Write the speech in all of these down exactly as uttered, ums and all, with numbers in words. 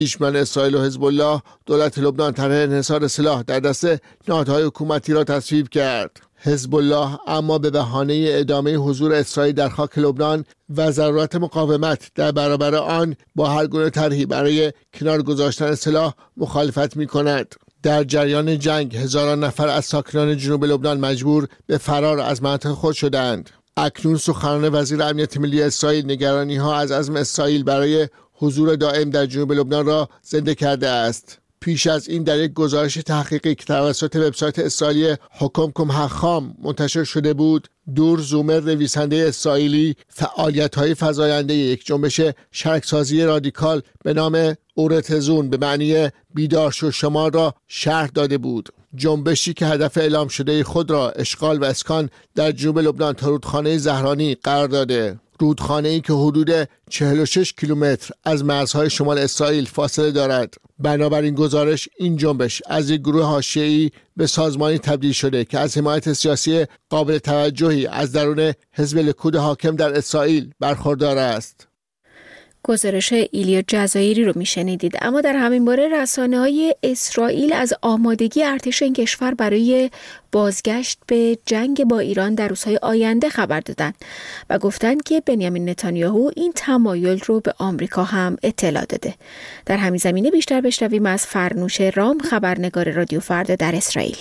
پیشمن اسرائیل و حزب الله، دولت لبنان طرح انحصار سلاح در دست نهادهای حکومتی را تصویب کرد. حزب الله اما به بهانه ادامه حضور اسرائیل در خاک لبنان و ضرورت مقاومت در برابر آن با هر گونه طرحی برای کنار گذاشتن سلاح مخالفت می‌کند. در جریان جنگ هزاران نفر از ساکنان جنوب لبنان مجبور به فرار از مناطق خود شدند. اکنون سخنران وزیر امنیت ملی اسرائیل نگرانی‌ها از عزم اسرائیل برای حضور دائم در جنوب لبنان را زنده کرده است. پیش از این در یک گزارش تحقیقی که توسط وبسایت اسرائیلی حکومکم حخام منتشر شده بود، دور زومر، نویسنده اسرائیلی، فعالیت‌های فزاینده یک جنبش شرکسازی رادیکال به نام اورتزون به معنی بیدار شو شما را شرح داده بود. جنبشی که هدف اعلام شده خود را اشغال و اسکان در جنوب لبنان تا رودخانه زهرانی قرار داده. رودخانه‌ای که حدود چهل و شش کیلومتر از مرزهای شمال اسرائیل فاصله دارد. بنابراین گزارش این جنبش از یک گروه حاشیه‌ای به سازمانی تبدیل شده که از حمایت سیاسی قابل توجهی از درون حزب لیکود حاکم در اسرائیل برخوردار است. گزارش ایلیا جزایری رو میشنیدید. اما در همین باره رسانه‌های اسرائیل از آمادگی ارتش این کشور برای بازگشت به جنگ با ایران در روزهای آینده خبر دادند و گفتند که بنیامین نتانیاهو این تمایل رو به آمریکا هم اطلاع داده. در همین زمینه بیشتر بشنویم از فرنوش رام، خبرنگار رادیو فردا در اسرائیل.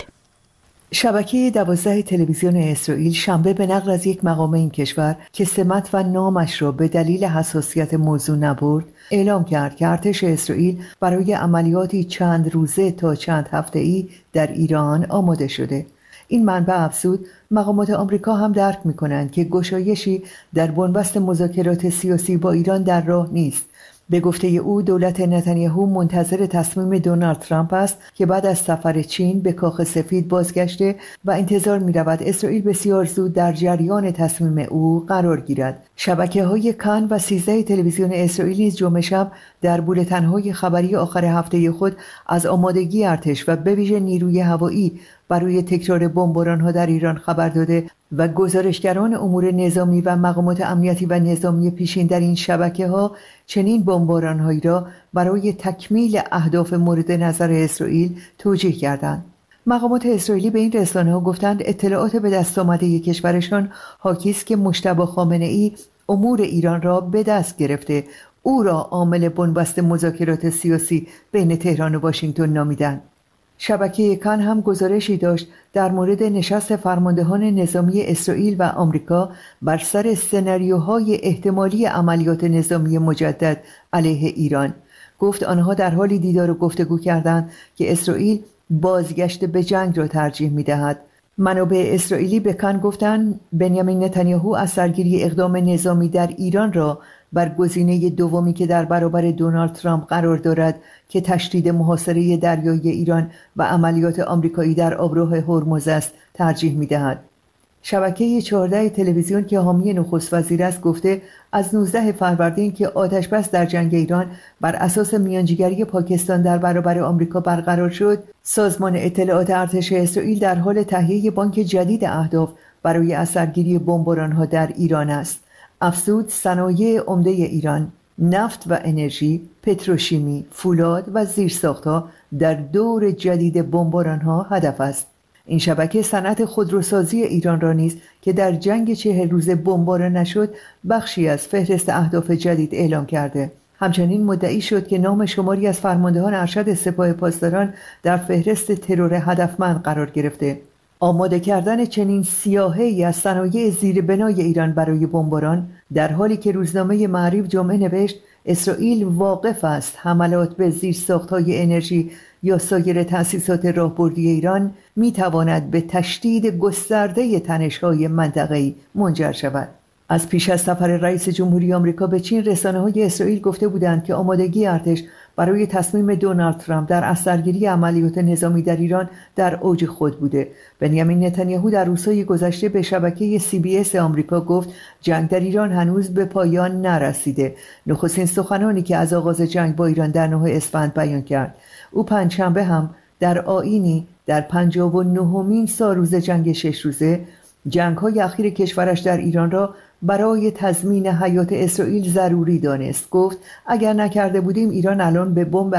شبکه دوازده تلویزیون اسرائیل شنبه به نقل از یک مقام این کشور که سمت و نامش را به دلیل حساسیت موضوع نبرد اعلام کرد که ارتش اسرائیل برای عملیاتی چند روزه تا چند هفته‌ای در ایران آماده شده. این منبع افزود مقامات آمریکا هم درک می‌کنند که گشایشی در بنبست مذاکرات سیاسی با ایران در راه نیست. به گفته او دولت نتانیاهو منتظر تصمیم دونالد ترامپ است که بعد از سفر چین به کاخ سفید بازگشته و انتظار می‌رود اسرائیل بسیار زود در جریان تصمیم او قرار گیرد. شبکه‌های کان و سیزده تلویزیون اسرائیل نیز جمعه شب در بولتن‌های خبری آخر هفته خود از آمادگی ارتش و به ویژه نیروی هوایی برای تکرار بمباران‌ها در ایران خبر داده و گزارشگران امور نظامی و مقامات امنیتی و نظامی پیشین در این شبکه‌ها چنین بمباران‌هایی را برای تکمیل اهداف مورد نظر اسرائیل توجیه کردند. مقامات اسرائیلی به این رسانه‌ها گفتند اطلاعات به دست آمده کشورشان حاکی است که مجتبی خامنه‌ای امور ایران را به دست گرفته، او را عامل بنبست مذاکرات سیاسی بین تهران و واشنگتن نامیدند. شبکه کان هم گزارشی داشت در مورد نشست فرماندهان نظامی اسرائیل و آمریکا بر سر سناریوهای احتمالی عملیات نظامی مجدد علیه ایران. گفت آنها در حالی دیدار و گفتگو کردند که اسرائیل بازگشت به جنگ را ترجیح می‌دهد. منابع اسرائیلی به کان گفتند بنیامین نتانیاهو از سرگیری اقدام نظامی در ایران را بر گزینه دومی که در برابر دونالد ترامپ قرار دارد که تشدید محاصره دریایی ایران و عملیات آمریکایی در آبراه هرمز است ترجیح می‌دهد. شبکه چهارده تلویزیون که حامی نخست وزیر است گفته از نوزده فروردین که آتش بس در جنگ ایران بر اساس میانجیگری پاکستان در برابر آمریکا برقرار شد، سازمان اطلاعات ارتش اسرائیل در حال تهیه بانک جدید اهداف برای اثرگیری بمباران‌ها در ایران است. افزود صنایع عمده ایران، نفت و انرژی، پتروشیمی، فولاد و زیرساخت‌ها در دور جدید بمباران‌ها هدف است. این شبکه صنعت خودروسازی ایران را نیز که در جنگ چهل روزه بمباران نشد بخشی از فهرست اهداف جدید اعلام کرده. همچنین مدعی شد که نام شماری از فرماندهان ارشد سپاه پاسداران در فهرست ترور هدفمند قرار گرفته. آماده کردن چنین سیاهی از صنایع زیر بنای ایران برای بمباران در حالی که روزنامه معریف جمعه نوشت اسرائیل واقف است حملات به زیرساخت‌های انرژی یا سایر تأسیسات راهبردی ایران می‌تواند به تشدید گسترده تنش‌های منطقه‌ای منجر شود. از پیش از سفر رئیس جمهوری آمریکا به چین رسانه‌های اسرائیل گفته بودند که آمادگی ارتش برای تصمیم دونالد ترامپ در اثرگیری عملیات نظامی در ایران در اوج خود بوده. بنیامین نتانیاهو در روزهای گذشته به شبکه سی بی اس آمریکا گفت جنگ در ایران هنوز به پایان نرسیده. نخستین سخنانی که از آغاز جنگ با ایران در نه اسفند بیان کرد. او پنجشنبه هم در آیینی در پنجاه و نهمین سالروز جنگ شش روزه جنگ‌های اخیر کشورش در ایران را برای تضمین حیات اسرائیل ضروری دانست. گفت اگر نکرده بودیم ایران الان به بمب